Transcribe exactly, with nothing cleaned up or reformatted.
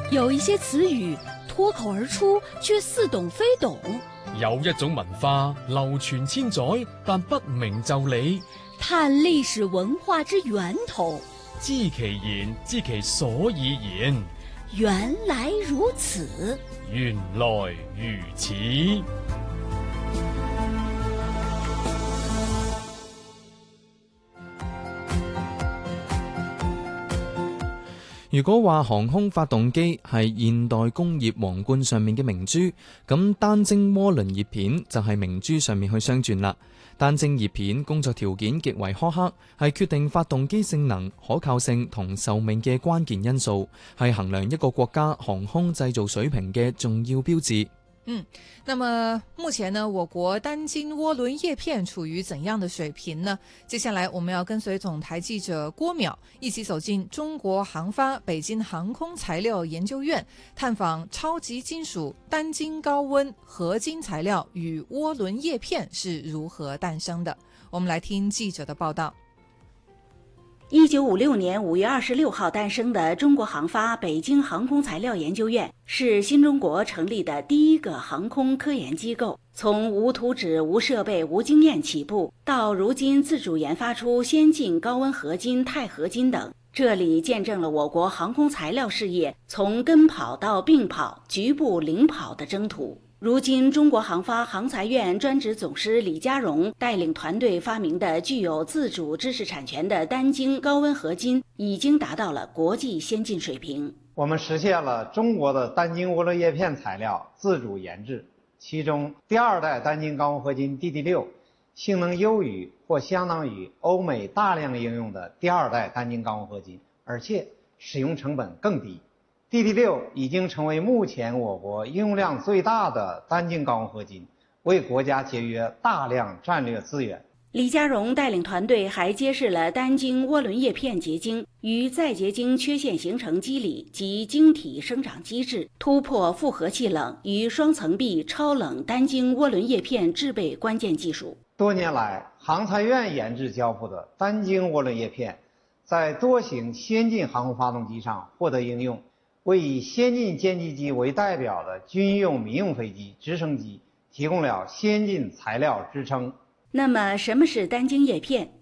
有一些詞語脫口而出，卻似懂非懂。 有一種文化流傳千載，但不明就理。 探歷史文化之源頭， 知其然，知其所以然。 原來如此， 原來如此。 如果話航空發動機係現代工業皇冠上面嘅明珠，咁單晶渦輪葉片就係明珠上面去鑲鑽啦。單晶葉片工作條件極為苛刻，係決定發動機性能、可靠性同壽命嘅關鍵因素，係衡量一個國家航空製造水平嘅重要標誌。 嗯，那麼目前呢，我國單晶渦輪葉片處於怎樣的水平呢？接下來我們要跟隨總台記者郭淼一起走進中國航發北京航空材料研究院，探訪超級金屬單晶高溫合金材料與渦輪葉片是如何誕生的。我們來聽記者的報道。 一九五六年五月二十六號誕生的中國航發北京航空材料研究院，是新中國成立的第一個航空科研機構。從無圖紙、無設備、無經驗起步，到如今自主研發出先進高溫合金、鈦合金等，這裡見證了我國航空材料事業從跟跑到並跑、局部領跑的征途。如今，中國航發航材院專職總師李家榮帶領團隊發明的具有自主知識產權的單晶高溫合金，已經達到了國際先進水平。 我們實現了中國的單晶渦輪葉片材料自主研製，其中第二代單晶高溫合金 D D 六 性能優於或相當於歐美大量應用的第二代單晶高溫合金，而且使用成本更低。D D 六 已經成為目前我國應用量最大的單晶高溫合金，為國家節約大量戰略資源。 李家榮帶領團隊還揭示了單晶渦輪葉片結晶與再結晶缺陷形成機理及晶體生長機制，突破複合氣冷與雙層壁超冷單晶渦輪葉片製備關鍵技術。 多年來，航材院研製交付的單晶渦輪葉片，在多型先進航空發動機上獲得應用。為以先進殲擊機為代表的軍用、民用飛機、直升機提供了先進材料支撐。 那麼，什麼是單晶葉片？